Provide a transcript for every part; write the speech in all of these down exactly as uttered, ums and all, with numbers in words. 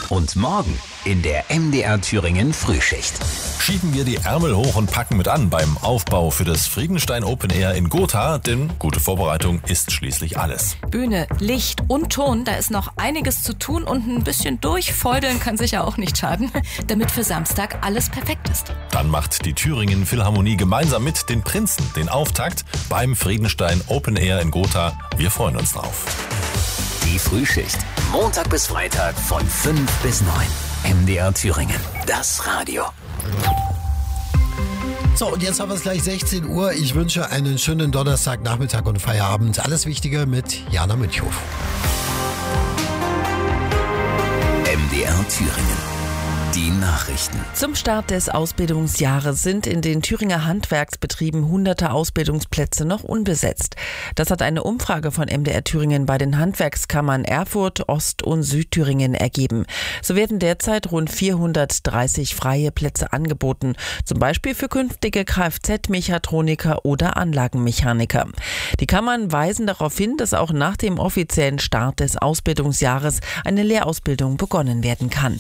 Und morgen in der M D R Thüringen Frühschicht. Schieben wir die Ärmel hoch und packen mit an beim Aufbau für das Friedenstein Open Air in Gotha, denn gute Vorbereitung ist schließlich alles. Bühne, Licht und Ton, da ist noch einiges zu tun und ein bisschen durchfeudeln kann sicher auch nicht schaden, damit für Samstag alles perfekt ist. Dann macht die Thüringen Philharmonie gemeinsam mit den Prinzen den Auftakt beim Friedenstein Open Air in Gotha. Wir freuen uns drauf. Die Frühschicht, Montag bis Freitag von fünf bis neun. M D R Thüringen, das Radio. So, und jetzt haben wir es gleich sechzehn Uhr. Ich wünsche einen schönen Donnerstagnachmittag und Feierabend. Alles Wichtige mit Jana Münchhof. M D R Thüringen. Die Nachrichten. Zum Start des Ausbildungsjahres sind in den Thüringer Handwerksbetrieben hunderte Ausbildungsplätze noch unbesetzt. Das hat eine Umfrage von M D R Thüringen bei den Handwerkskammern Erfurt, Ost- und Südthüringen ergeben. So werden derzeit rund vierhundertdreißig freie Plätze angeboten, zum Beispiel für künftige Kfz-Mechatroniker oder Anlagenmechaniker. Die Kammern weisen darauf hin, dass auch nach dem offiziellen Start des Ausbildungsjahres eine Lehrausbildung begonnen werden kann.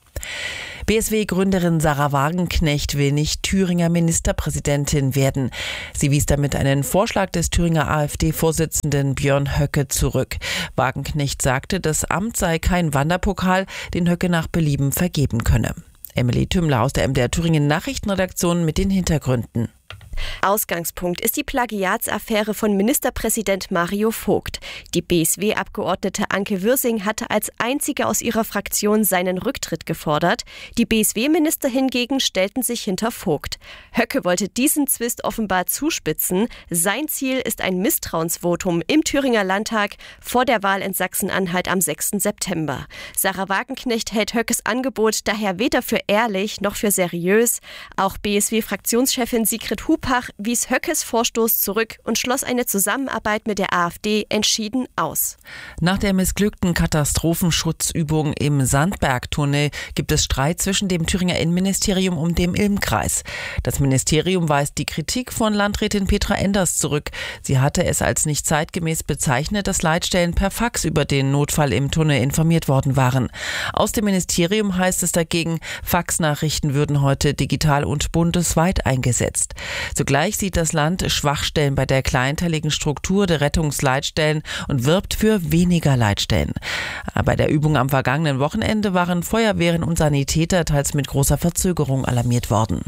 B S W-Gründerin Sahra Wagenknecht will nicht Thüringer Ministerpräsidentin werden. Sie wies damit einen Vorschlag des Thüringer AfD-Vorsitzenden Björn Höcke zurück. Wagenknecht sagte, das Amt sei kein Wanderpokal, den Höcke nach Belieben vergeben könne. Emily Tümmler aus der M D R Thüringen Nachrichtenredaktion mit den Hintergründen. Ausgangspunkt ist die Plagiatsaffäre von Ministerpräsident Mario Vogt. Die B S W-Abgeordnete Anke Würsing hatte als einzige aus ihrer Fraktion seinen Rücktritt gefordert. Die B S W-Minister hingegen stellten sich hinter Vogt. Höcke wollte diesen Zwist offenbar zuspitzen. Sein Ziel ist ein Misstrauensvotum im Thüringer Landtag vor der Wahl in Sachsen-Anhalt am sechsten September. Sahra Wagenknecht hält Höckes Angebot daher weder für ehrlich noch für seriös. Auch B S W-Fraktionschefin Sigrid Hupach wies Höckes Vorstoß zurück und schloss eine Zusammenarbeit mit der AfD entschieden aus. Nach der missglückten Katastrophenschutzübung im Sandbergtunnel gibt es Streit zwischen dem Thüringer Innenministerium und dem Ilm-Kreis. Das Ministerium weist die Kritik von Landrätin Petra Enders zurück. Sie hatte es als nicht zeitgemäß bezeichnet, dass Leitstellen per Fax über den Notfall im Tunnel informiert worden waren. Aus dem Ministerium heißt es dagegen, Faxnachrichten würden heute digital und bundesweit eingesetzt. Zugleich sieht das Land Schwachstellen bei der kleinteiligen Struktur der Rettungsleitstellen und wirbt für weniger Leitstellen. Bei der Übung am vergangenen Wochenende waren Feuerwehren und Sanitäter teils mit großer Verzögerung alarmiert worden.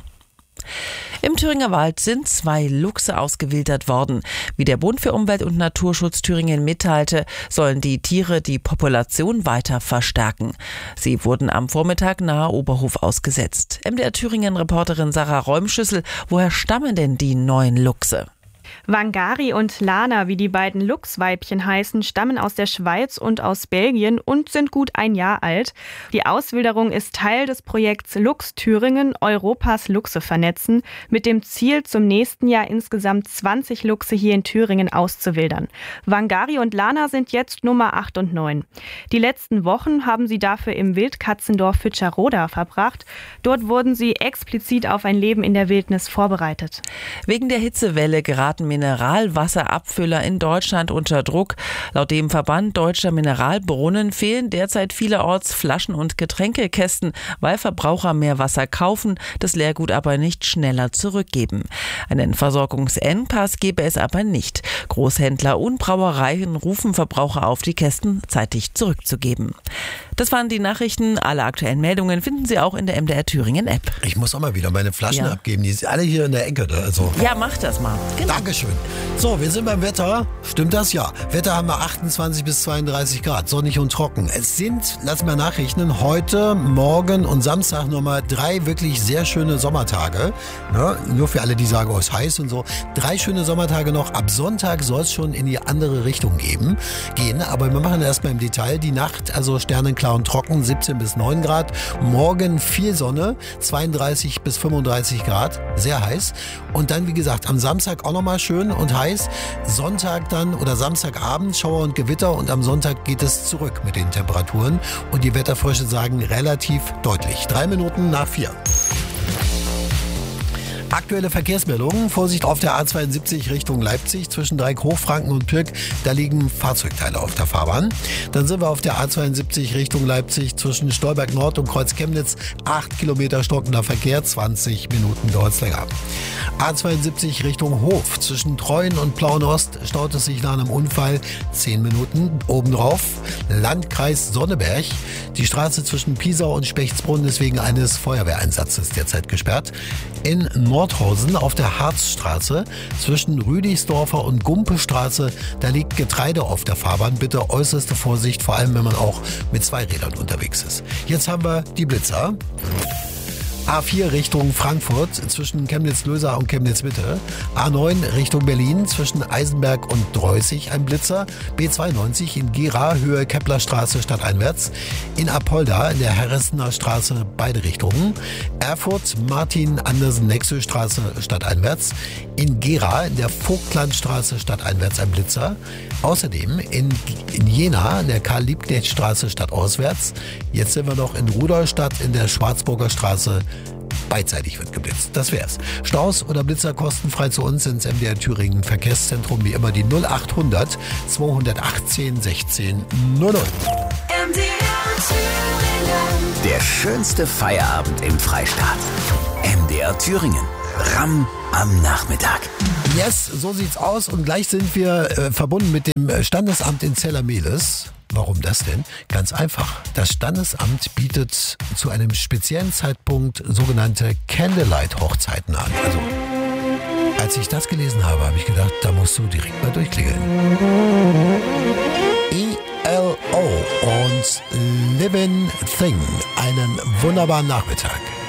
Im Thüringer Wald sind zwei Luchse ausgewildert worden. Wie der Bund für Umwelt und Naturschutz Thüringen mitteilte, sollen die Tiere die Population weiter verstärken. Sie wurden am Vormittag nahe Oberhof ausgesetzt. M D R Thüringen-Reporterin Sarah Räumschüssel, woher stammen denn die neuen Luchse? Wangari und Lana, wie die beiden Luchsweibchen heißen, stammen aus der Schweiz und aus Belgien und sind gut ein Jahr alt. Die Auswilderung ist Teil des Projekts Luchs Thüringen, Europas Luchse vernetzen, mit dem Ziel, zum nächsten Jahr insgesamt zwanzig Luchse hier in Thüringen auszuwildern. Wangari und Lana sind jetzt Nummer acht und neun. Die letzten Wochen haben sie dafür im Wildkatzendorf Fütscherroda verbracht. Dort wurden sie explizit auf ein Leben in der Wildnis vorbereitet. Wegen der Hitzewelle geraten Mineralwasserabfüller in Deutschland unter Druck. Laut dem Verband Deutscher Mineralbrunnen fehlen derzeit vielerorts Flaschen- und Getränkekästen, weil Verbraucher mehr Wasser kaufen, das Leergut aber nicht schneller zurückgeben. Einen Versorgungsengpass gebe es aber nicht. Großhändler und Brauereien rufen Verbraucher auf, die Kästen zeitig zurückzugeben. Das waren die Nachrichten. Alle aktuellen Meldungen finden Sie auch in der M D R Thüringen App. Ich muss auch mal wieder meine Flaschen ja. abgeben. Die sind alle hier in der Ecke. Also. Ja, mach das mal. Genau. Dankeschön. So, wir sind beim Wetter. Stimmt das? Ja. Wetter haben wir achtundzwanzig bis zweiunddreißig Grad. Sonnig und trocken. Es sind, lass mal nachrechnen, heute, morgen und Samstag nochmal drei wirklich sehr schöne Sommertage. Ja, nur für alle, die sagen, oh, es ist heiß und so. Drei schöne Sommertage noch. Ab Sonntag soll es schon in die andere Richtung geben, gehen. Aber wir machen erstmal im Detail die Nacht, also sternenklar und trocken, siebzehn bis neun Grad. Morgen viel Sonne, zweiunddreißig bis fünfunddreißig Grad, sehr heiß. Und dann, wie gesagt, am Samstag auch nochmal schön und heiß. Sonntag dann oder Samstagabend Schauer und Gewitter und am Sonntag geht es zurück mit den Temperaturen. Und die Wetterfrösche sagen relativ deutlich. Drei Minuten nach vier. Aktuelle Verkehrsmeldungen. Vorsicht auf der A zweiundsiebzig Richtung Leipzig zwischen Dreieck Hochfranken und Pirk. Da liegen Fahrzeugteile auf der Fahrbahn. Dann sind wir auf der A zweiundsiebzig Richtung Leipzig zwischen Stolberg Nord und Kreuz Chemnitz. acht Kilometer stockender Verkehr, zwanzig Minuten dauert es länger. A zweiundsiebzig Richtung Hof zwischen Treuen und Plauen-Ost staut es sich nach einem Unfall. zehn Minuten. Obendrauf Landkreis Sonneberg. Die Straße zwischen Piesau und Spechtsbrunn ist wegen eines Feuerwehreinsatzes derzeit gesperrt. In Nordhausen auf der Harzstraße zwischen Rüdigsdorfer und Gumpestraße, da liegt Getreide auf der Fahrbahn. Bitte äußerste Vorsicht, vor allem wenn man auch mit zwei Rädern unterwegs ist. Jetzt haben wir die Blitzer. A vier Richtung Frankfurt zwischen Chemnitz-Lösa und Chemnitz-Mitte. A neun Richtung Berlin zwischen Eisenberg und Dreußig ein Blitzer. B zweiundneunzig in Gera Höhe Keplerstraße stadteinwärts. In Apolda in der Herressener Straße beide Richtungen. Erfurt Martin-Andersen-Nexö-Straße stadteinwärts. In Gera in der Vogtlandstraße stadteinwärts ein Blitzer. Außerdem in, in Jena in der Karl-Liebknecht-Straße stadtauswärts. Jetzt sind wir noch in Rudolstadt in der Schwarzburger Straße. Beidseitig wird geblitzt. Das wär's. Staus oder Blitzer kostenfrei zu uns ins M D R Thüringen Verkehrszentrum. Wie immer die null achthundert zweihundertachtzehn sechzehn null null. M D R Thüringen. Der schönste Feierabend im Freistaat. M D R Thüringen. Ramm am Nachmittag. Yes, so sieht's aus. Und gleich sind wir äh, verbunden mit dem Standesamt in Zellermehles. Warum das denn? Ganz einfach. Das Standesamt bietet zu einem speziellen Zeitpunkt sogenannte Candlelight-Hochzeiten an. Also, als ich das gelesen habe, habe ich gedacht, da musst du direkt mal durchklingeln. E L O und Living Thing. Einen wunderbaren Nachmittag.